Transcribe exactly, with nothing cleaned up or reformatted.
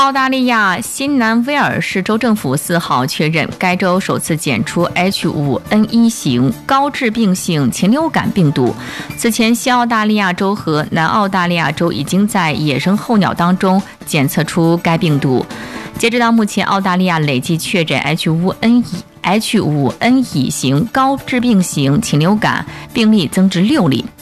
澳大利亚新南威尔士州政府四号确认，该州首次检出 H 五 N 一 型高致病性禽流感病毒。此前，西澳大利亚州和南澳大利亚州已经在野生候鸟当中检测出该病毒。截止到目前，澳大利亚累计确诊 H 五 N 一 H 五 N 一 型高致病性禽流感病例增至六例。